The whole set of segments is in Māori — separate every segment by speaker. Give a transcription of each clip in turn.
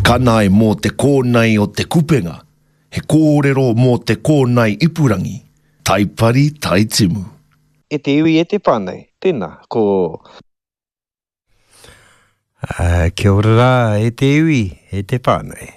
Speaker 1: Kanai mō te kōnei o te kupenga. He kōrero mō te kōnei ipurangi. Taipari taitimu.
Speaker 2: E te iwi e te pānei. Tēnā, ko...
Speaker 3: Kia ora rā, e te iwi, e te pānei.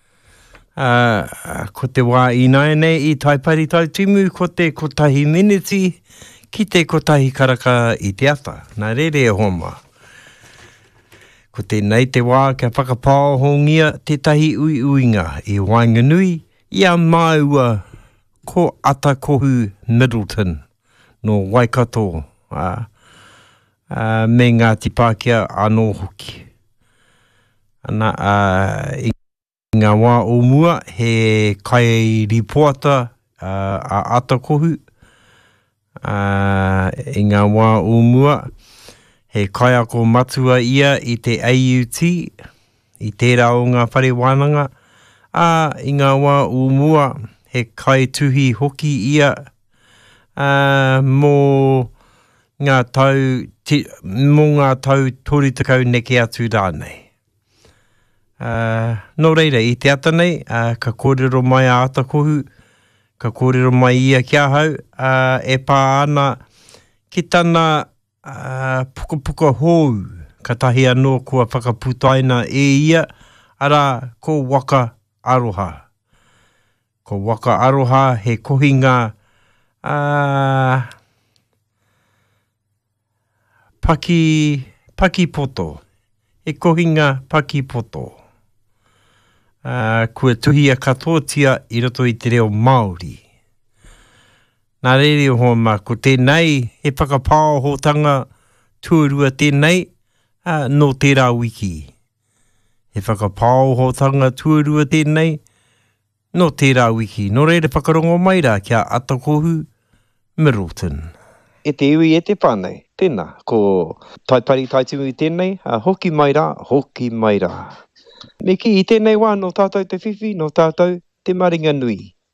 Speaker 3: Ko te wā inae nei I taipari taitimu, ko te kotahi miniti, ki te kotahi karaka I te ata. Nā rere e homa. Ko te nei te wā kia whakapāo hongia te tahi ui uinga I Wainganui, ia maua ko ata kohu Middleton, no Waikato, me ngā tipākia anō hoki. Ana, I ngā wā o mua, he kai ripoata a ata kohu. I ngā wā o mua, he kai ako matua ia I te AUT, I tērā o ngā whare wānanga. I ngā wā o mua, he kai tuhi hoki ia mō ngā tau tori tekau neke atu rānei. Nō reira, I te ata nei, ka kōrero mai a ata kohu, ka kōrero mai ia kia hau, e pā ana ki tana puka hou, ka tahi anō kua whakaputaina e ia, ara ko waka aroha. Ko waka aroha he kohinga paki poto. He kohinga paki poto. Kua tuhia katotia I roto I te reo Māori. Nā rere o homa, ko tēnei, he whakapāo hōtanga tuarua tēnei, no tērā wiki. He whakapāo hōtanga tuarua tēnei, no tērā wiki. Nō reira whakarongo mai rā kia Atakohu Middleton.
Speaker 2: E te iwi e te pānei. Tēnā, ko taipari taitimu I tēnei, hoki mai rā, hoki mai rā. Me ki I tēnei wā, no tātou te whiwhi, no tātou te maringa nui.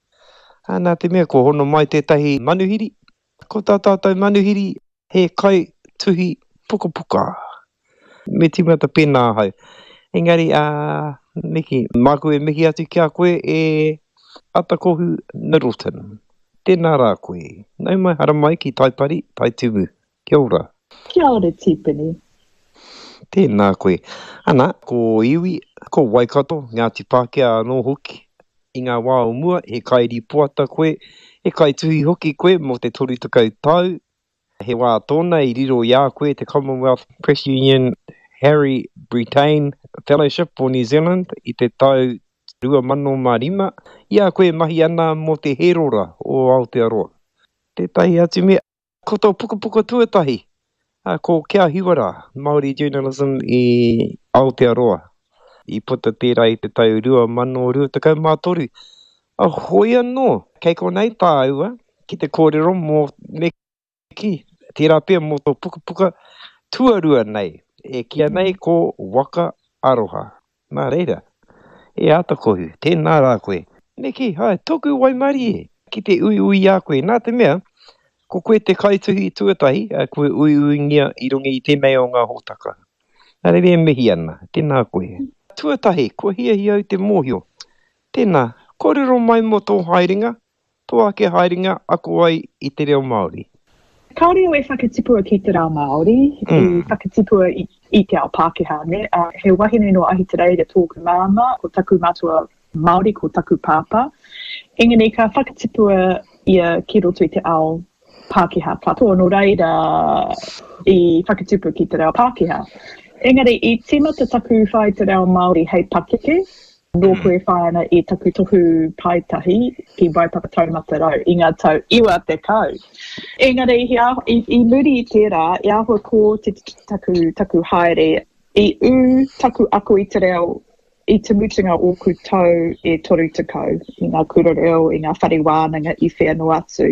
Speaker 2: Nā te mea, ko hono mai tētahi manuhiri. Ko tātou manuhiri, he kai tuhi puka. Me timata pēnā hau. Engari, Niki, māku e mihi atu kia koe e Atakohu Middleton. Tēnā rā koe. Nau mai hara mai ki taipari, taitumu. Kia ora.
Speaker 4: Kia ora, Tipini.
Speaker 2: Tēnā koe. Ana, ko iwi, ko Waikato, ngā tipākia anō hoki. I ngā wā o mua, he kai ripoata koe, he kai tuhi hoki koe mo te toru takau tau. He wā tōna I riro ia koe te Commonwealth Press Union Harry Brittain Fellowship for New Zealand I te tau 2005. Ia koe mahi ana mo te herora o Aotearoa. Tētahi atu mea, ko tō puka tuatahi. Ko Kia Hiwara, Māori journalism I Aotearoa. I puta tērā I te tau 2023. Hoi anō, kei konei tā aua, ki te kōrero mō neki, tērā pia mō tō puka tuarua nei. E kia nei ko waka aroha. Nā reira, e Atakohu, tēnā rā koe. Neki, toku waimari e, ki te ui a koe. Nā te mea, ko koe te kaituhi tuatahi, koe ui ngia I rungi I tēnei o ngā hōtaka. Nā reira e mihi ana, tēnā koe. Tuatahi, ko hia au te mōhio. Tēnā, kōrero mai mo tō haerenga, tō ake haerenga ako ai I te reo Māori.
Speaker 4: Kaore o e whakatipua ki te rā Māori, I whakatipua I te ao Pākehā, ne? He wahine no ahi te reira tōku māma, ko taku matua Māori, ko taku pāpā. Engari ka whakatipua ia ki roto I te ao Pākehā plato, no reira I whakatipua ki te reo Pākehā. Engari, I tīmata taku whai te reo Māori hei pakeke, nō koe whāna I taku tohu paitahi ki Waipapa taumata rau, I ngā tau iwa te kau. Engari, I muri I tērā, I ahua ko te taku haere, I taku ako I te reo, I te mutunga o ku tau e toru te kau, I ngā kura reo, I ngā whare wānanga I whenua atu.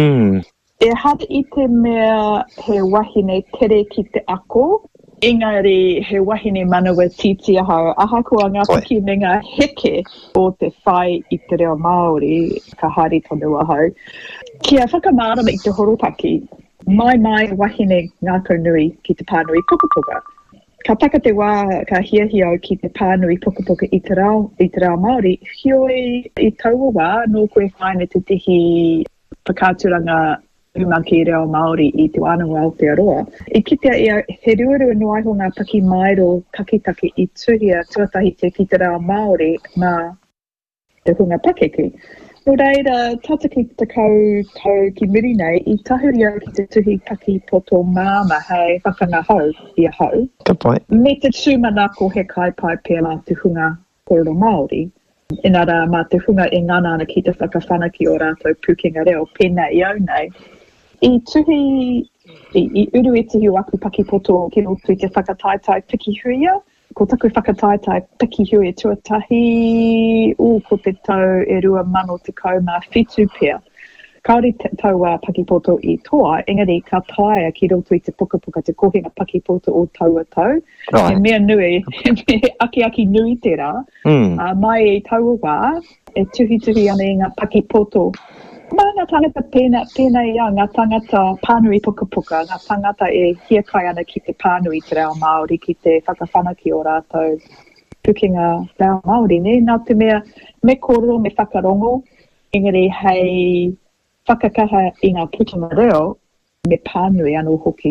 Speaker 4: E hara I te mea he wahine tere ki te ako, Engari, he wahine manawa titi ahau, aha kua ngā piki me ngā heke o te whai I te reo Māori, ka hari tonu ahau. Kia whakamārama I te horopaki, mai wahine ngā kaunui ki te pānui puka. Ka taka te wā ka hiahia o ki te pānui pukapuka i te rao Māori, hioi i taua wā, nō koe whaine te tihi whakāturanga umaki reo Māori i te wānanga Aotearoa. I kitea ia he ruarua no aiho ngā paki maero kakitaki i tuhia tuatahi te ki te reo Māori mā te hunga pakeke. No reira, tata ki te tau ki muri nei, i tahuri au ki te tuhi paki poto māma hei whakangahau i a hau.
Speaker 2: Ka pai.
Speaker 4: Me te tūmanako he kaipai pēr mā te hunga kororo Māori. Inara mā te hunga e ngana ana ki te whakawhanaki o rātou pukenga reo pēnā i au nei. I tuhi, i uru e tihi o aku paki poto ki roto i te whakataitai piki huia, ko taku whakataitai piki hui tuatahi ko te tau e rua mano te kauma whitu pia. Kaori te tau a pakipoto i toa, engari ka taia ki roto i te pukapuka te kohinga pakipoto o tau a tau.
Speaker 2: Right.
Speaker 4: He mea nui, he mea aki nui te rā. Mai e tau wā, e tuhi ana i ngā pakipoto. Mā ngā tangata pēnā ia, ngā tangata pānui pukapuka, ngā tangata e hiakai ana ki te pānui te reo Māori, ki te whakawhanaki o rātou pukenga reo Māori, ne? Nā te mea, me koro, me whakarongo, engari hei whakakaha i ngā pukenga reo, me pānui anō hoki.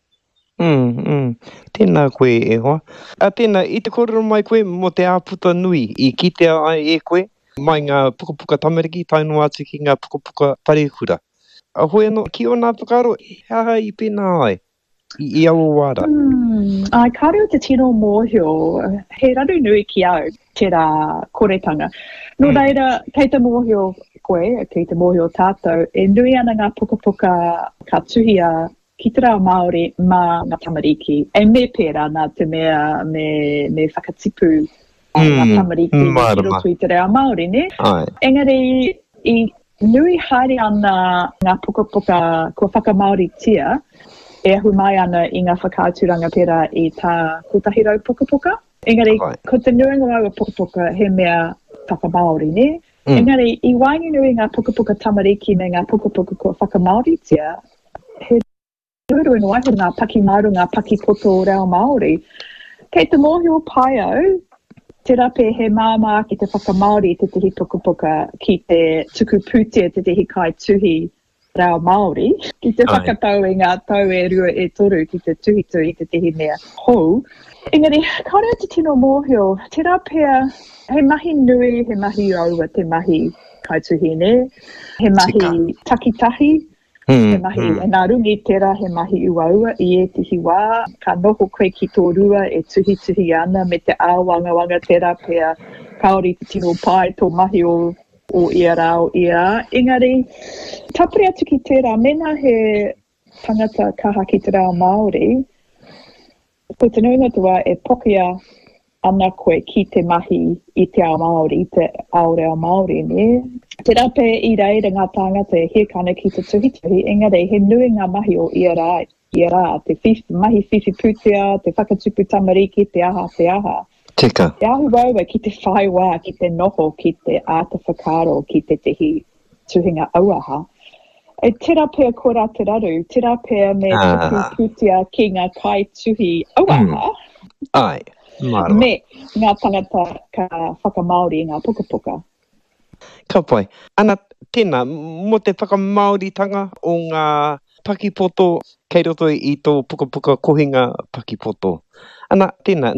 Speaker 2: Tēnā koe e hoa. Tēnā, i te kororo mai koe mo te āputa nui, i kitea ai e koe, mai ngā pukapuka tamariki, taino atu ki ngā pukapuka tarehura. A hoi anō, ki o nā whakaro, haha i pēnā ai, i au wāra.
Speaker 4: Ai, kāre o te tino mōhio, he raru nui ki au, te rā koretanga. No reira, kei te mōhio koe, kei te mōhio tātou, e nui ana ngā pukapuka ka tuhia ki te rao Māori mā ngā tamariki. E me pēra nā te mea me whakatipu ngā tamariki ki roto i te reo Māori, ne? Engari, i nui haere ana ngā pukapuka kua whakamaoritia, e ahu mai ana i ngā whakāturanga pera i tā kutahirau pukapuka. Engari, ko te nuinga au pukapuka he mea whakamaori, ne? Engari, i waingi nui ngā pukapuka tamariki me ngā pukapuka kua whakamaoritia, he ruarua no aiho ngā paki maru, ngā paki poto reo Māori. Kei te mōhio pai au, te rape he māma ki te whakamaori te tihi pukapuka ki te tuku pūtea te tihi kai tuhi reo Māori, ki te whakatau i ngā tau e rua e toru ki te tuhi i te tihi mea hou. Engari, kāre te tino mōhio, te rapea he mahi nui, he mahi aua, te mahi kai tuhi ne, he mahi takitahi, he mahi e nā rungi tera, he mahi uaua i e tihi wā, ka noho koe ki tō rua e tuhi ana me te āwangawanga tera pia kaori te tino pai tō mahi o ia rao ia. Engari, tapuri atu ki tērā, mena he tangata kaha ki te rao Māori, ko te nuinga tua e pokia ana koe ki te mahi i te ao Māori, te ao reo Māori, ne? Te rape i reira ngā tangata e hiekana ki te tuhituhi, engari he nui ngā mahi o ia rā, te mahi whiwhi pūtea, te whakatupu tamariki, te aha.
Speaker 2: Tika.
Speaker 4: Te ahu waua ki te whaiwā, ki te noho, ki te āta whakaro, ki te tihi tuhinga auaha. E te rapea kora te raru, te rapea me tupu pūtea ki ngā kai tuhi auaha.
Speaker 2: Ai, maro.
Speaker 4: Me ngā tangata ka whakamaori ngā pukapuka.
Speaker 2: Ka pai. Ana, tēnā, mo te whakamauritanga o ngā pakipoto kei roto i tō pukapuka kohinga pakipoto. Ana, tēnā,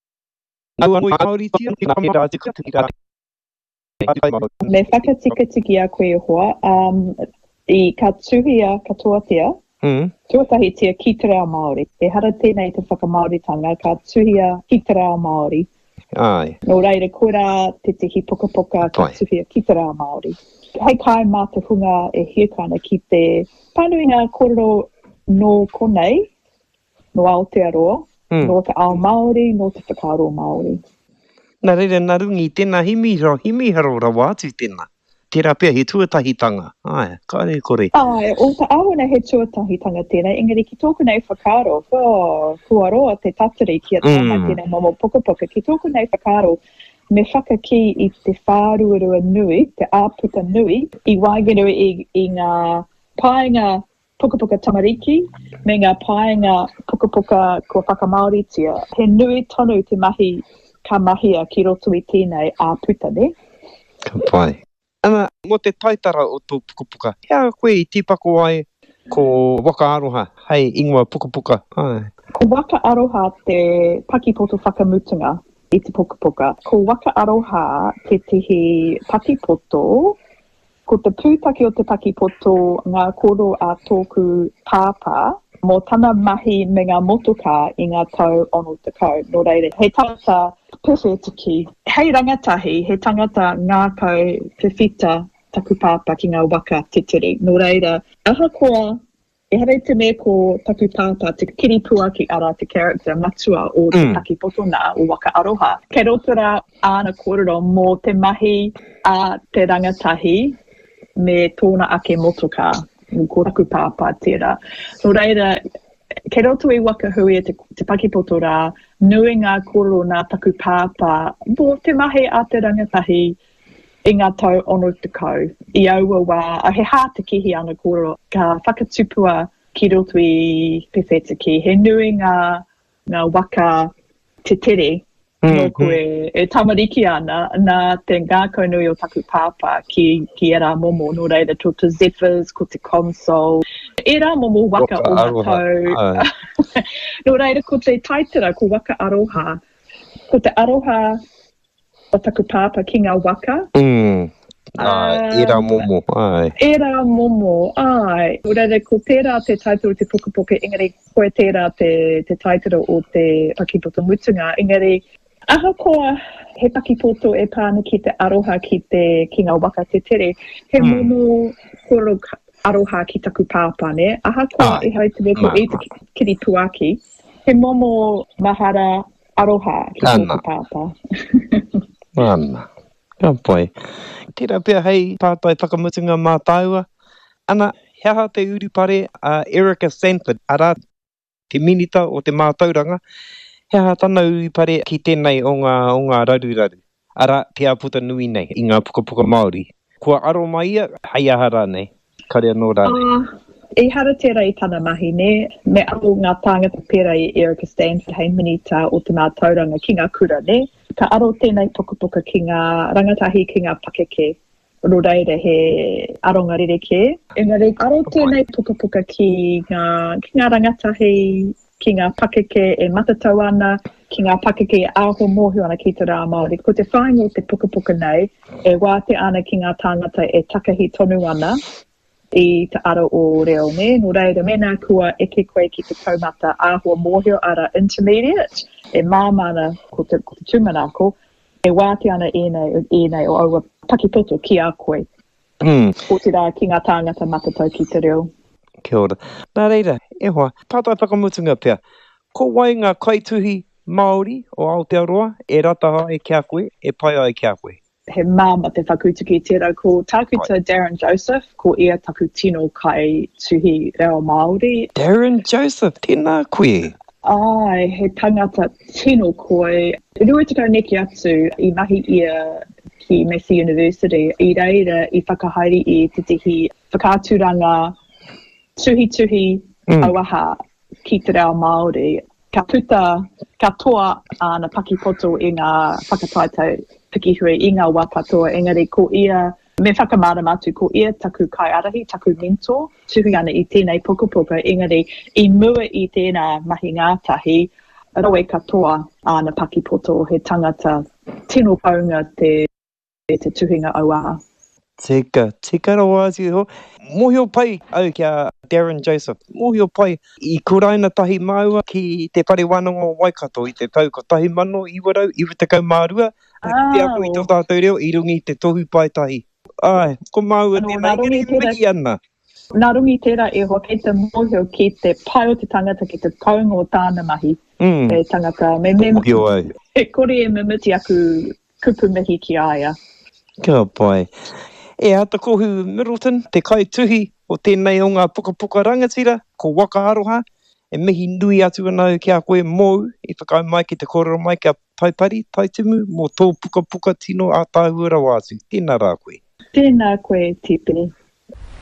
Speaker 4: me whakatikatiki a koe hoa, i ka tuhia katoatia, tuatahi tia ki te reo Māori. E hara tēnei te whakamauritanga, ka tuhia ki te reo Māori.
Speaker 2: Ai.
Speaker 4: No reira, kora te tihi pukapuka ka tuhia ki te reo Māori. Hei kai mā te hunga e hiekana ki te panuinga kororo no konei, no Aotearoa, no te ao Māori, no te whakaro Māori.
Speaker 2: Nā reira, nā rungi, tēnā himi haro atu tēnā. Tērā pia he tuatahitanga. Ai, kāre kore.
Speaker 4: Ai, o ta awana he tuatahitanga tēnā, engari ki tōku nei whakaro, kua roa te tatari ki a tāna tēnā momo pukapuka, ki tōku nei whakaro, me whakaki i te whāruarua nui, te āputa nui, i waiganu i ngā painga pukapuka tamariki, me ngā paenga pukapuka ko whakamaoritia. He nui tonu te mahi ka mahia ki roto I tēnei a puta, ne?
Speaker 2: Ka pai. Ana, mo te taitara o tō pukapuka, hea koe I tīpako ai ko waka aroha, hei ingoa pukapuka. Ai.
Speaker 4: Ko waka aroha te pakipoto whakamutunga I te pukapuka. Ko waka aroha te tihi pakipoto, ko te pūtaki o te pakipoto ngā koro a tōku pāpā, mō tana mahi me ngā motoka I ngā tau ono tekau. Nō reire, he tangata pewhetaki, hei rangatahi, he tangata ngākau pewhita taku pāpā ki ngā waka te tiri. Nō reire, ahakoa, e hare te me ko taku pāpā, te kiripuaki ara te character matua o te pakipoto nā o waka aroha. Kei rotora ana kōrero mō te mahi a te rangatahi me tōna ake motoka. Ko taku pāpā tērā. Nō reira, kei roto I waka hui te pakipoto rā, nui ngā kōrero nā taku pāpā, mō te mahi a te rangatahi I ngā tau ono tekau. I aua wā, a he hā te kihi ana kōrero, ka whakatupua ki roto I pewhetaki. He nui ngā waka te tere, no koe e tamariki ana, nā te ngākau nui o taku pāpā ki e rā momo, nō reira tō te zephyrs, ko te console. E rā momo waka o matau. Nō reira ko te taitara, ko waka aroha. Ko te aroha o taku pāpā ki ngā waka.
Speaker 2: E rā momo, ai.
Speaker 4: E rā momo, ai. Nō reira ko tērā te taitara o te pukapuka, engari koe tērā te taitara o te pakipoto mutunga, engari ahakoa he pakipoto e pāna ki te aroha ki ngā waka te tere, he momo koro aroha ki taku pāpā, ne? Ahakoa e hai te meko e te kiri tuaki, he momo mahara aroha ki taku pāpā.
Speaker 2: Ana, ka pai. Tērā pia hei pātai whakamutunga mā tāua. Ana, hea te urupare Erica Sanford, ara te minita o te mātauranga, hea tana urupare ki tēnei o ngā raruraru. Ara, pia puta nui nei I ngā pukapuka Māori. Kua aro mai ia, hei ahara nei. Karea nō rāre.
Speaker 4: E hara tērā I tana mahi, ne? Me aro ngā tāngata pera I Erica Stanford, hei minita o te mātauranga ki ngā kura, ne? Ka aro tēnei pukapuka ki ngā rangatahi ki ngā pakeke. Nō reira he aronga rireke. Engari, aro tēnei pukapuka ki ngā rangatahi ki ngā pakeke e matatau ana, ki ngā pakeke e aho mōhio ana ki te rā Māori. Ko te whāingo te pukapuka nei, e wāte ana ki ngā tāngata e takahi tonu ana I te aro o reo me. Nō reira, mena kua eke koe ki te kaumata aho mōhio ara intermediate, e māmana ko te tūmanako, e wāte ana e o aua pakipoto ki a koe. Ko te rā ki ngā tāngata matatau ki te reo.
Speaker 2: Kia ora. Nā reira, e hoa, pātai whakamutunga pia. Ko wai ngā kaituhi Māori o Aotearoa, e rataha e kia koe, e pai ai kia koe.
Speaker 4: He māma te whakutuki tērau ko tākuta Darren Joseph, ko ia taku tino kai tuhi reo Māori.
Speaker 2: Darren Joseph, tēnā koe.
Speaker 4: Ai, he tangata tino koe. Rua tekau neki atu I mahi ia ki Massey University. I reira I whakahaere I te tihi whakāturanga tuhi auaha ki te reo Māori. Ka puta, ka toa ana pakipoto I ngā whakataitau pikihui I ngā wā katoa. Engari ko ia, me whakamāram atu, ko ia taku kaiarahi, taku mentor, tuhi ana I tēnei pukapuka. Engari, I mua I tēnā mahi ngātahi, roe katoa ana pakipoto, he tangata tino paunga te tuhinga auaha.
Speaker 2: Tika rawa atu ho. Mōhio pai au kia Darren Joseph. Mōhio pai I kuraina tahi maua ki te pare wānanga o Waikato I te tau ko tahi mano I warau, I watakau mārua. Te ako I tō tātou reo I rungi te tohu pai tahi. Ai, ko maua tēnā I miki ana.
Speaker 4: Nā rungi tērā e hoa kei te mōhio ki te pai o te tangata ki te kaunga o tāna mahi. E tangata.
Speaker 2: Mōhio ai.
Speaker 4: E kore e mimiti aku kupu mihi ki aia.
Speaker 2: Kia pai. E ata kohu Middleton, te kaituhi o tēnei o ngā pukapuka rangatira, ko waka aroha, e mihi nui atu anau kia koe mou, I whakau mai ki te kororo mai kia taipari, taitumu, mō tō pukapuka tino a tāhua rawa atu. Tēnā rā koe.
Speaker 4: Tēnā koe, Tipini.